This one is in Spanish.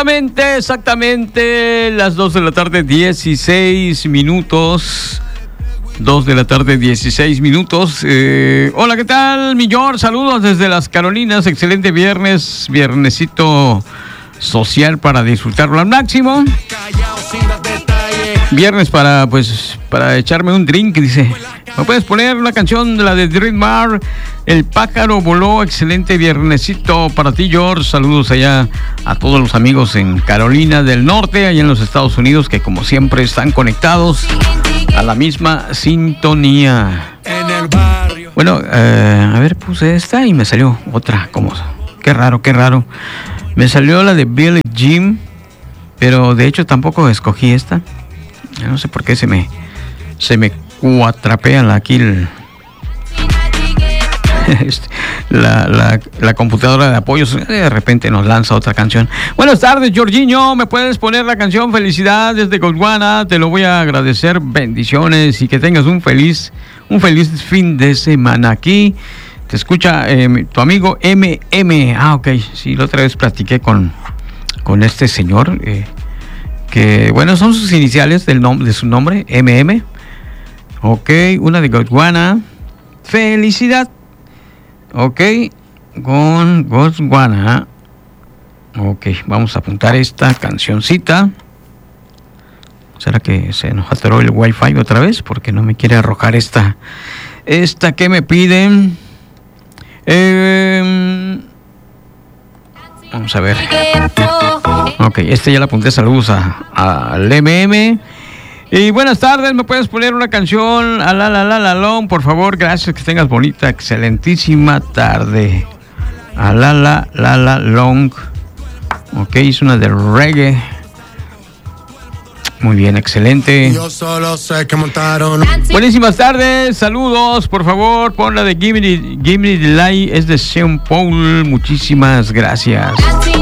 Exactamente, las 2 de la tarde, 16 minutos. 2 de la tarde, 16 minutos. Hola, ¿qué tal, mi George? Saludos desde las Carolinas. Excelente viernes, viernesito social para disfrutarlo al máximo. Viernes para echarme un drink, dice. ¿Me puedes poner una canción de la de Dream Mar? El pájaro voló. Excelente viernesito para ti, George. Saludos allá a todos los amigos en Carolina del Norte, allá en los Estados Unidos, que como siempre están conectados a la misma sintonía. Bueno, a ver, puse esta y me salió otra. Qué raro. Me salió la de Billie Jean, pero de hecho tampoco escogí esta. No sé por qué se me cuatrapea aquí la computadora de apoyos. De repente nos lanza otra canción. Buenas tardes, Jorginho. ¿Me puedes poner la canción Felicidades de Gondwana? Te lo voy a agradecer. Bendiciones y que tengas un feliz fin de semana. Aquí te escucha tu amigo MM. Ok, sí, la otra vez platiqué con este señor, que bueno, son sus iniciales de su nombre, MM. Ok, una de Gondwana. Felicidad. Ok, con Gondwana. Ok, vamos a apuntar esta cancioncita. ¿Será que se nos atoró el Wi-Fi otra vez? Porque no me quiere arrojar esta que me piden. Vamos a ver. Ok, ya la apunté. Saludos al MM. Y buenas tardes, ¿me puedes poner una canción a la long, por favor? Gracias, que tengas bonita, excelentísima tarde. A la long. Ok, es una de reggae. Muy bien, excelente. Yo solo sé que montaron. Buenísimas tardes, saludos, por favor, pon la de Give Me the Light, es de Sean Paul. Muchísimas gracias.